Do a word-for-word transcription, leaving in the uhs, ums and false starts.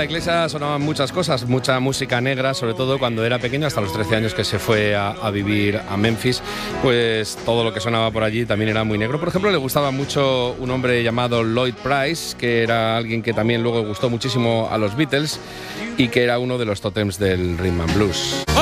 la iglesia sonaban muchas cosas, mucha música negra, sobre todo cuando era pequeño, hasta los trece años que se fue a, a vivir a Memphis, pues todo lo que sonaba por allí también era muy negro. Por ejemplo, le gustaba mucho un hombre llamado Lloyd Price, que era alguien que también luego gustó muchísimo a los Beatles y que era uno de los tótems del rhythm and blues.